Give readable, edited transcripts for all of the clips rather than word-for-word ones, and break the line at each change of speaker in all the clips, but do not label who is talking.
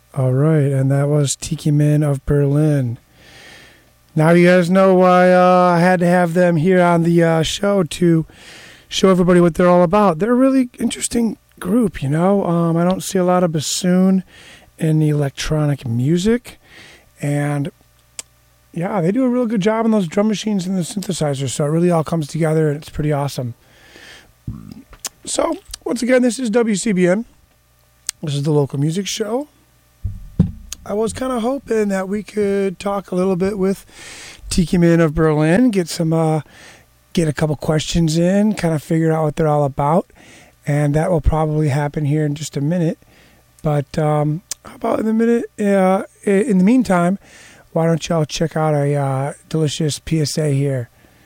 All right, and that was Tiki Men of Berlin. Now you guys know why I had to have them here on the show to show everybody what they're all about. They're a really interesting group, you know. I don't see a lot of bassoon in the electronic music, and yeah, they do a real good job on those drum machines and the synthesizers, so it really all comes together, and it's pretty awesome. So, once again, this is WCBN. This is the local music show. I was kind of hoping that we could talk a little bit with Tiki Men of Berlin, get a couple questions in, kind of figure out what they're all about, and that will probably happen here in just a minute. But how about in the meantime, why don't y'all check out a delicious PSA here?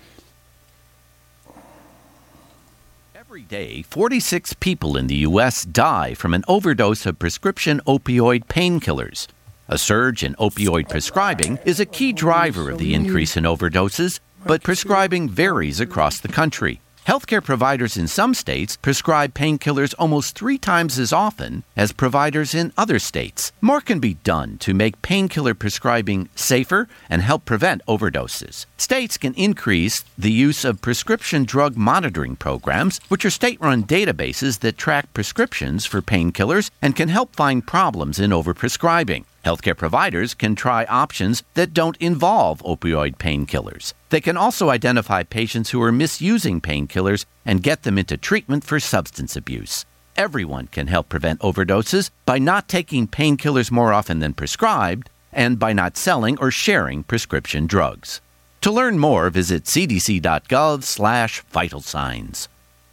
Every day, 46 people in the U.S. die from an overdose of prescription opioid painkillers. A surge in opioid prescribing is a key driver of the increase in overdoses, but prescribing varies across the country. Healthcare providers in some states prescribe painkillers almost 3 times as often as providers in other states. More can be done to make painkiller prescribing safer and help prevent overdoses. States can increase the use of prescription drug monitoring programs, which are state-run databases that track prescriptions for painkillers and can help find problems in overprescribing. Healthcare providers can try options that don't involve opioid painkillers. They can also identify patients who are misusing painkillers and get them into treatment for substance abuse. Everyone can help prevent overdoses by not taking painkillers more often than prescribed and by not selling or sharing prescription drugs. To learn more, visit cdc.gov/vital signs.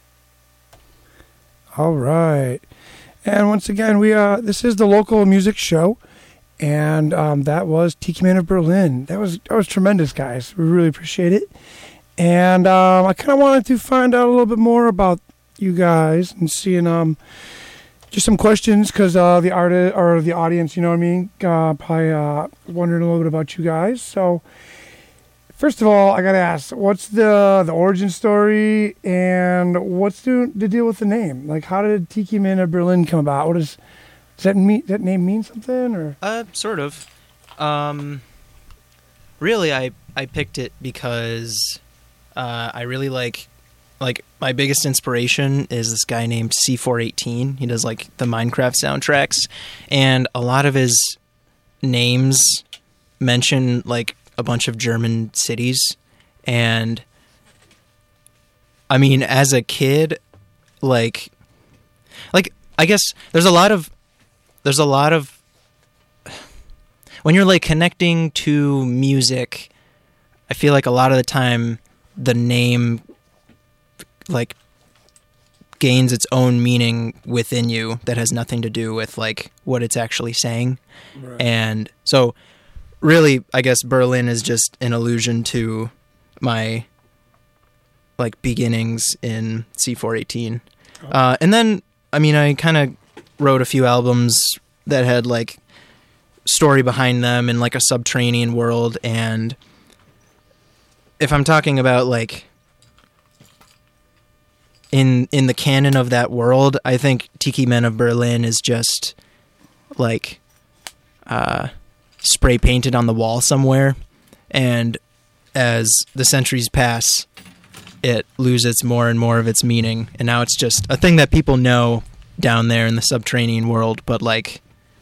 All right. And once again, this is the local music show. And that was Tiki Men of Berlin. That was tremendous, guys. We really appreciate it. And I kind of wanted to find out a little bit more about you guys and seeing just some questions because the audience, you know what I mean, probably wondering a little bit about you guys. So first of all, I got to ask, what's the origin story and what's the deal with the name? Like, how did Tiki Men of Berlin come about? Does that name mean something, or?
Sort of. Really, I picked it because I really like my biggest inspiration is this guy named C418. He does like the Minecraft soundtracks, and a lot of his names mention like a bunch of German cities. And I mean, as a kid, like I guess there's a lot of when you're like connecting to music, I feel like a lot of the time the name like gains its own meaning within you that has nothing to do with like what it's actually saying. Right. And so really, I guess Berlin is just an allusion to my like beginnings in C418. Oh. And then, I mean, I kind of wrote a few albums that had like story behind them in like a subterranean world. And if I'm talking about like in the canon of that world, I think Tiki Men of Berlin is just like spray painted on the wall somewhere, and as the centuries pass, it loses more and more of its meaning, and now it's just a thing that people know down there in the subterranean world, but like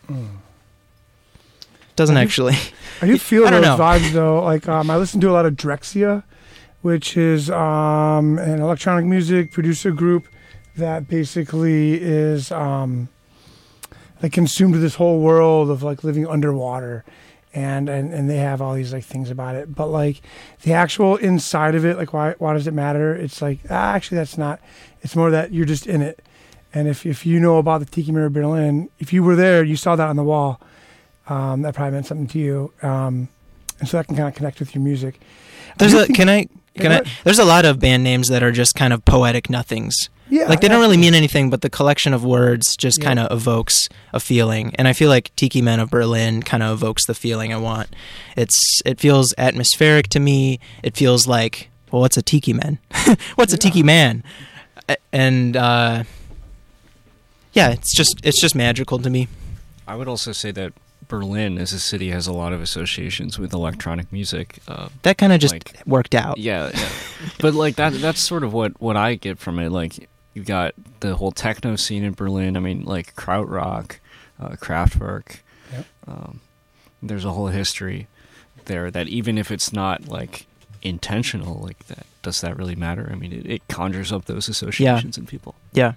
doesn't actually.
I do feel those vibes though. Like I listen to a lot of Drexcia, which is an electronic music producer group that basically is like consumed with this whole world of like living underwater, and they have all these like things about it. But like the actual inside of it, like why does it matter? It's like actually that's not. It's more that you're just in it. And if you know about the Tiki Men of Berlin, if you were there, you saw that on the wall. That probably meant something to you, and so that can kind of connect with your music. There's
a lot of band names that are just kind of poetic nothings.
Yeah,
like they don't really mean anything, but the collection of words just kind of evokes a feeling. And I feel like Tiki Men of Berlin kind of evokes the feeling I want. It feels atmospheric to me. It feels like, well, what's a Tiki Man? What's a Tiki Man? And it's just magical to me.
I would also say that Berlin as a city has a lot of associations with electronic music.
That kind of just worked out.
Yeah. But like that's sort of what I get from it. Like you got the whole techno scene in Berlin. I mean, like Krautrock, Kraftwerk.
Yep.
There's a whole history there that even if it's not like intentional, like that, does that really matter? I mean, it conjures up those associations in people.
Yeah.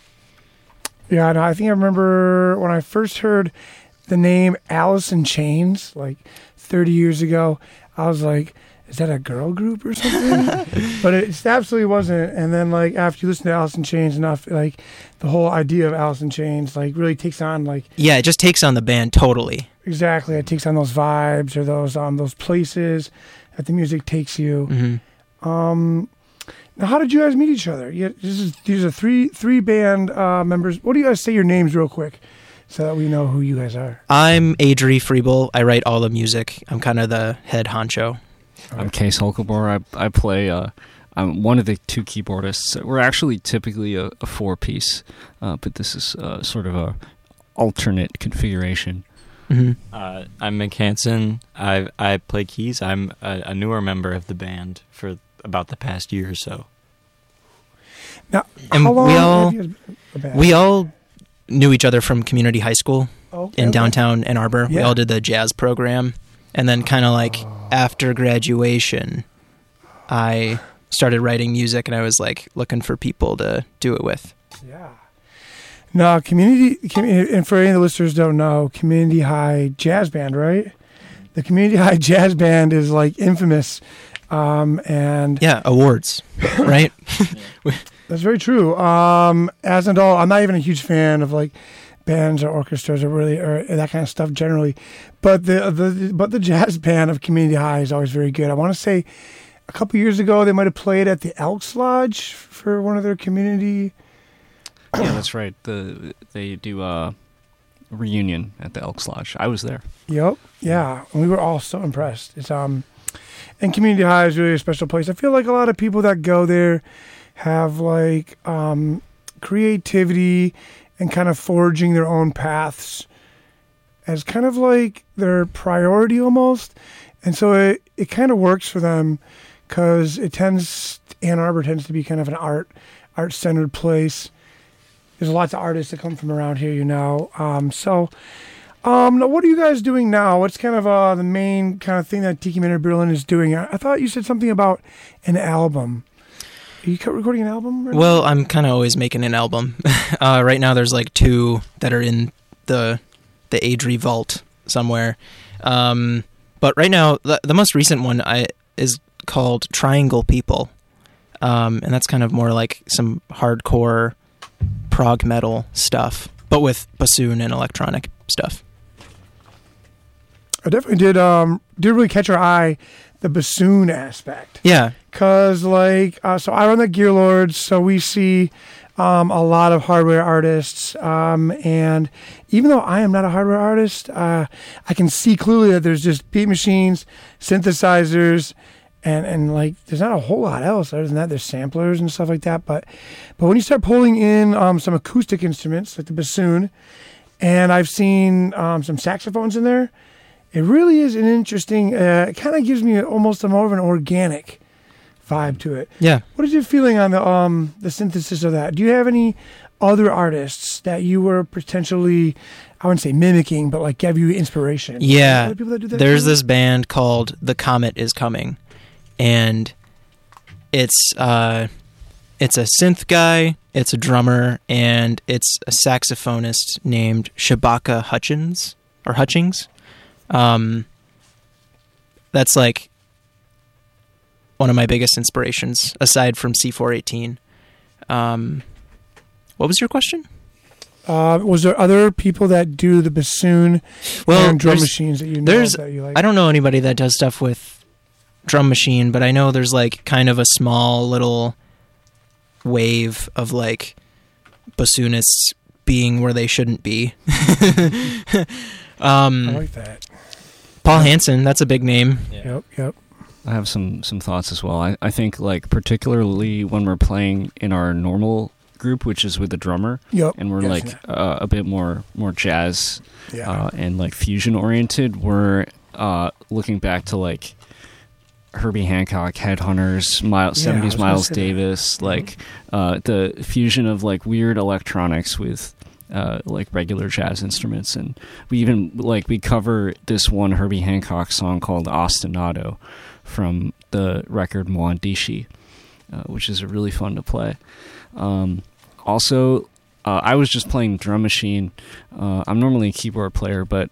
Yeah, no, I think I remember when I first heard the name Alice in Chains, like 30 years ago, I was like, is that a girl group or something? But it absolutely wasn't. And then, like, after you listen to Alice in Chains enough, like, the whole idea of Alice in Chains, like, really takes on, like...
Yeah, it just takes on the band totally.
Exactly. It takes on those vibes or those places that the music takes you.
Mm-hmm.
Now, how did you guys meet each other? These are three band members. What do you guys say your names real quick so that we know who you guys are?
I'm Adri Friebel. I write all the music. I'm kind of the head honcho.
I'm Case Hulkebor. I play. I'm one of the two keyboardists. We're actually typically a four-piece, but this is sort of a alternate configuration.
Mm-hmm.
I'm Mick Hansen. I play keys. I'm a newer member of the band for about the past year or so.
Now,
And
how long
we all-
have you guys been a band?
We all knew each other from community high school in downtown Ann Arbor. We
Yeah.
all did the jazz program. And then kind of like after graduation, I started writing music and I was like looking for people to do it with.
Yeah. No, and for any of the listeners who don't know, Community High Jazz Band, right? The Community High Jazz Band is like infamous. And
Yeah, awards, right?
that's very true. As an adult, I'm not even a huge fan of like bands or orchestras or that kind of stuff generally, but the jazz band of Community High is always very good. I want to say a couple years ago they might have played at the Elks Lodge for one of their community.
Yeah, that's right. They do a reunion at the Elks Lodge. I was there.
Yep. Yeah, and we were all so impressed. It's and Community High is really a special place. I feel like a lot of people that go there have like creativity and kind of forging their own paths as kind of like their priority almost. And so it kind of works for them because Ann Arbor tends to be kind of an art-centered place. There's lots of artists that come from around here, now, what are you guys doing now? What's kind of the main kind of thing that Tiki Man of Berlin is doing? I thought you said something about an album. Are you recording an album?
Well, I'm kind of always making an album. Right now there's like 2 that are in the Adri vault somewhere. But right now, the most recent one is called Triangle People. And that's kind of more like some hardcore prog metal stuff, but with bassoon and electronic stuff.
I definitely did really catch our eye, the bassoon aspect.
Yeah.
Because, so I run the Gear Lords, so we see a lot of hardware artists. And even though I am not a hardware artist, I can see clearly that there's just beat machines, synthesizers, and there's not a whole lot else other than that. There's samplers and stuff like that. But when you start pulling in some acoustic instruments, like the bassoon, and I've seen some saxophones in there, it really is an interesting, it kind of gives me almost more of an organic vibe to it.
Yeah.
What is your feeling on the synthesis of that? Do you have any other artists that you were potentially, I wouldn't say mimicking, but like gave you inspiration?
Yeah.
Other people that do that
There's
too?
this band called The Comet Is Coming, and it's a synth guy, it's a drummer, and it's a saxophonist named Shabaka Hutchings. That's like one of my biggest inspirations, aside from C418. What was your question?
Was there other people that do the bassoon and drum machines that you know that you like?
I don't know anybody that does stuff with drum machine, but I know there's like kind of a small little wave of like bassoonists being where they shouldn't be.
I like that.
Paul Hansen, that's a big name.
Yeah. Yep.
I have some thoughts as well. I think like particularly when we're playing in our normal group, which is with the drummer.
Yep.
And we're
Yes,
like a bit more jazz
Yeah.
and like fusion oriented. We're looking back to like Herbie Hancock, Headhunters, 70s Miles Davis, like the fusion of like weird electronics with like regular jazz instruments. And we even we cover this one Herbie Hancock song called Ostinato from the record Mwandishi, which is really fun to play. Also, I was just playing drum machine. I'm normally a keyboard player, but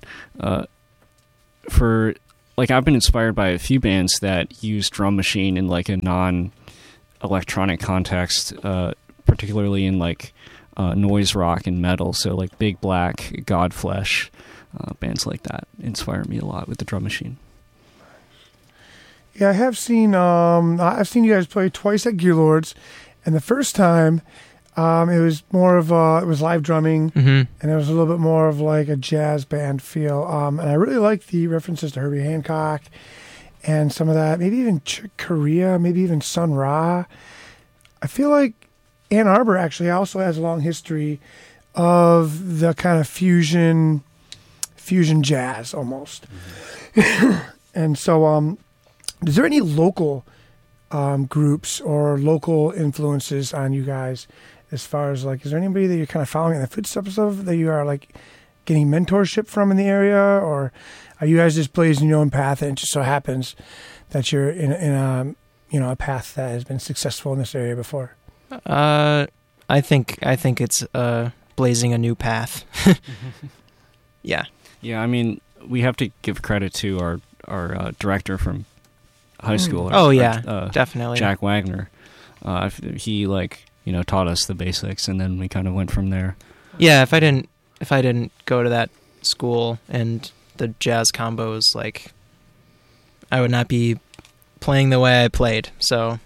I've been inspired by a few bands that use drum machine in like a non-electronic context, particularly in like noise rock and metal. So like Big Black, Godflesh, bands like that inspire me a lot with the drum machine.
Yeah, I have seen. I've seen you guys play twice at Gearlords, and the first time, it was more of it was live drumming, and it was a little bit more of like a jazz band feel. And I really like the references to Herbie Hancock, and some of that. Maybe even Chick Corea, maybe even Sun Ra. I feel like Ann Arbor actually also has a long history of the kind of fusion jazz almost. And so, is there any local groups or local influences on you guys as far as like, is there anybody that you're kind of following in the footsteps of that you are like getting mentorship from in the area, or are you guys just blazing your own path and it just so happens that you're in a path that has been successful in this area before?
I think it's blazing a new path. Yeah.
Yeah, I mean, we have to give credit to our director from high school.
Definitely.
Jack Wagner. He taught us the basics, and then we kind of went from there.
Yeah, if I didn't go to that school and the jazz combos, like, I would not be playing the way I played. So,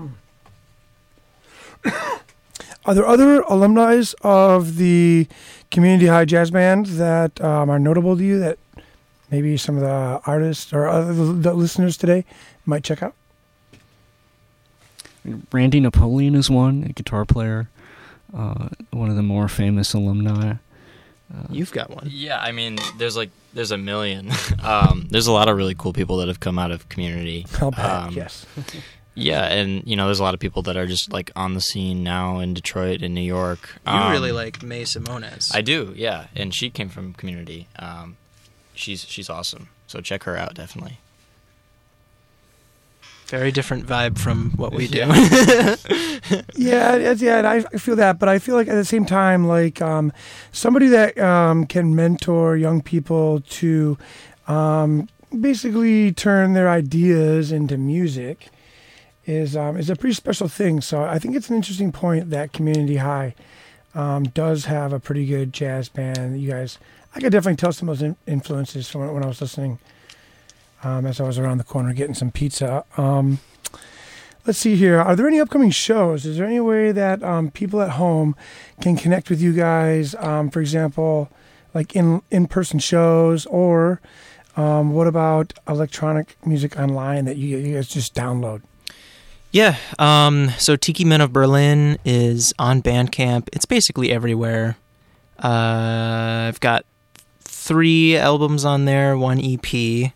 are there other alumni of the Community High Jazz Band that are notable to you that maybe some of the artists or the listeners today might check out?
Randy Napoleon is one, a guitar player, one of the more famous alumni.
You've got one.
Yeah, I mean, there's a million. There's a lot of really cool people that have come out of Community.
I'll bet, yes.
Yeah, and there's a lot of people that are just like on the scene now in Detroit and New York.
You really like May Simones.
I do, yeah, and she came from Community. She's awesome, so check her out definitely.
Very different vibe from what we do.
Yeah, and I feel that, but I feel like at the same time, like somebody that can mentor young people to basically turn their ideas into music is a pretty special thing. So I think it's an interesting point that Community High does have a pretty good jazz band. You guys, I could definitely tell some of those influences from when I was listening. As I was around the corner getting some pizza. Let's see here. Are there any upcoming shows? Is there any way that people at home can connect with you guys? For example, like in-person shows, or what about electronic music online that you guys just download?
Yeah. So Tiki Men of Berlin is on Bandcamp. It's basically everywhere. I've got 3 albums on there, 1 EP.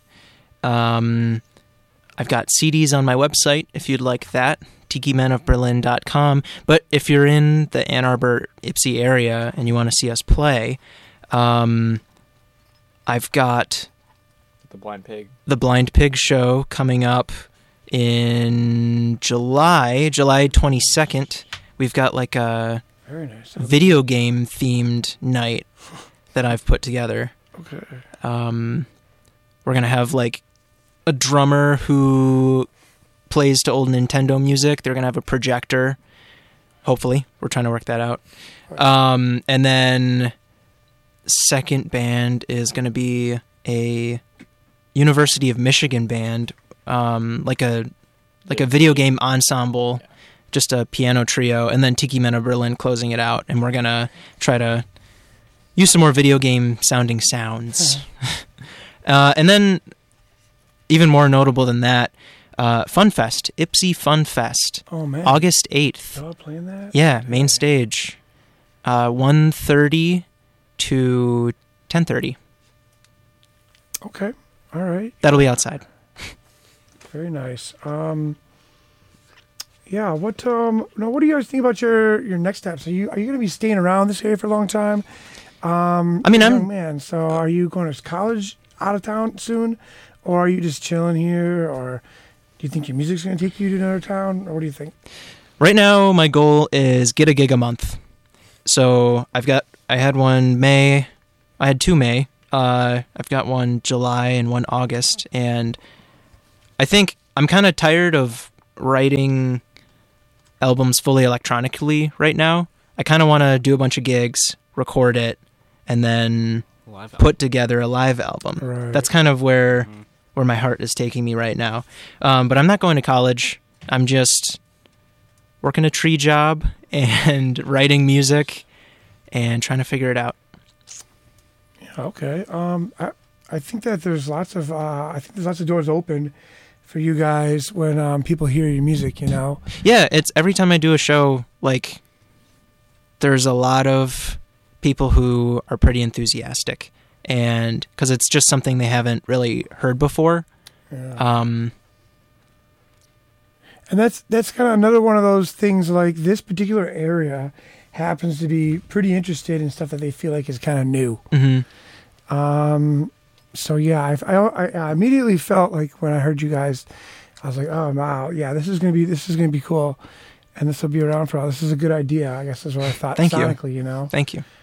I've got CDs on my website if you'd like that, tikimenofberlin.com. But if you're in the Ann Arbor, Ypsi area and you want to see us play, I've got
The
Blind Pig show coming up in July 22nd. We've got like a
Very nice.
video game themed night that I've put together.
Okay.
We're going to have like a drummer who plays to old Nintendo music. They're going to have a projector. Hopefully. We're trying to work that out. And then second band is going to be a University of Michigan band, like a video game ensemble, just a piano trio, and then Tiki Men of Berlin closing it out. And we're going to try to use some more video game sounding sounds. And then, even more notable than that, Fun Fest, Ipsy Fun Fest.
Oh, man.
August 8th.
Y'all playing that?
Yeah, main stage. 1:30 to 10:30.
Okay. All right.
That'll be outside.
Very nice. Yeah. What do you guys think about your next steps? Are you going to be staying around this area for a long time? Young man. So are you going to college out of town soon, or are you just chilling here, or do you think your music's going to take you to another town, or what do you think?
Right now, my goal is get a gig a month. So I had one May. I had 2 May. I've got one July and one August, and I think I'm kind of tired of writing albums fully electronically right now. I kind of want to do a bunch of gigs, record it, and then put together a live album.
Right.
That's kind of where my heart is taking me right now. But I'm not going to college. I'm just working a tree job and writing music and trying to figure it out.
Okay. I think that there's lots of doors open for you guys when people hear your music.
Yeah, it's every time I do a show, like there's a lot of people who are pretty enthusiastic, and because it's just something they haven't really heard before.
Yeah. And that's kind of another one of those things. Like this particular area happens to be pretty interested in stuff that they feel like is kind of new.
Mm-hmm.
So yeah, I immediately felt like when I heard you guys, I was like, oh wow, yeah, this is gonna be cool, and this will be around for a while. This is a good idea. I guess is what I thought.
Thank
sonically,
you. Thank you.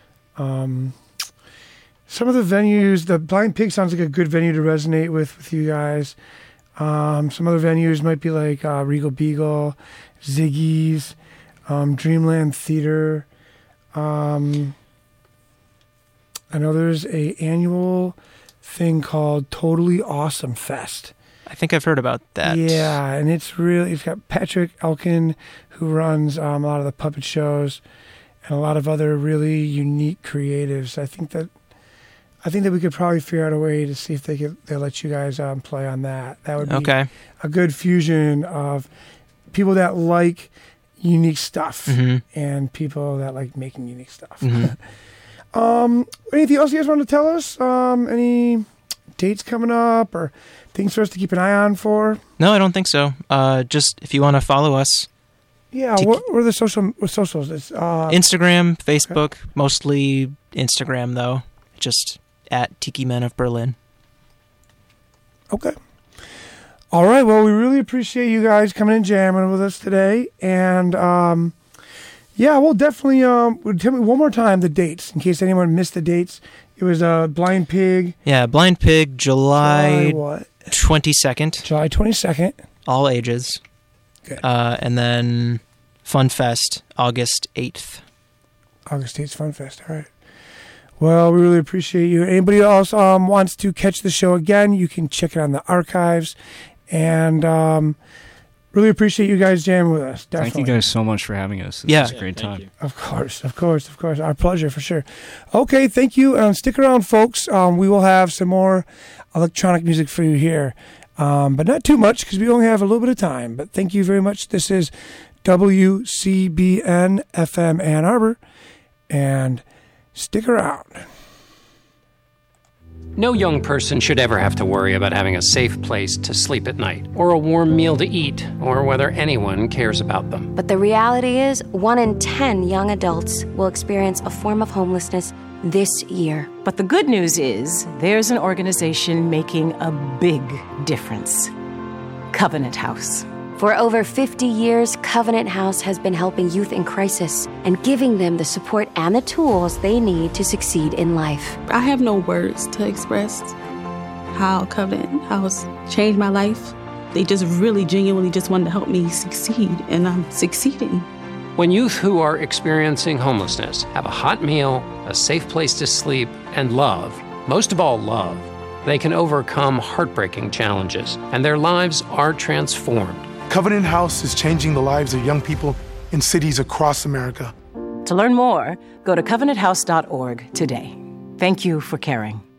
Some of the venues, the Blind Pig sounds like a good venue to resonate with you guys. Some other venues might be like Regal Beagle, Ziggy's, Dreamland Theater. I know there's a annual thing called Totally Awesome Fest.
I think I've heard about that.
Yeah, and it's got Patrick Elkin, who runs a lot of the puppet shows, and a lot of other really unique creatives. I think that we could probably figure out a way to see if they'll let you guys play on that. That would be
okay.
A good fusion of people that like unique stuff and people that like making unique stuff.
Mm-hmm.
Anything else you guys want to tell us? Any dates coming up or things for us to keep an eye on for?
No, I don't think so. Just if you want to follow us.
Yeah, what are the socials? It's,
Instagram, Facebook, mostly Instagram though. Just at Tiki Men of Berlin.
Okay. All right. Well, we really appreciate you guys coming and jamming with us today. And, yeah, we'll definitely, tell me one more time the dates in case anyone missed the dates. It was Blind Pig.
Yeah, Blind Pig, July
22nd. July 22nd.
All ages.
Okay.
And then Fun Fest, August 8th.
August 8th, Fun Fest. All right. Well, we really appreciate you. Anybody else wants to catch the show again, you can check it on the archives. And really appreciate you guys jamming with us. Definitely.
Thank you guys so much for having us. This is a great time.
Of course. Our pleasure, for sure. Okay, thank you. Stick around, folks. We will have some more electronic music for you here. But not too much because we only have a little bit of time. But thank you very much. This is WCBN FM Ann Arbor. And stick around.
No young person should ever have to worry about having a safe place to sleep at night, or a warm meal to eat, or whether anyone cares about them.
But the reality is, 1 in 10 young adults will experience a form of homelessness this year.
But the good news is, there's an organization making a big difference. Covenant House.
For over 50 years, Covenant House has been helping youth in crisis and giving them the support and the tools they need to succeed in life.
I have no words to express how Covenant House changed my life. They just really genuinely just wanted to help me succeed, and I'm succeeding.
When youth who are experiencing homelessness have a hot meal, a safe place to sleep, and love, most of all love, they can overcome heartbreaking challenges, and their lives are transformed.
Covenant House is changing the lives of young people in cities across America.
To learn more, go to covenanthouse.org today. Thank you for caring.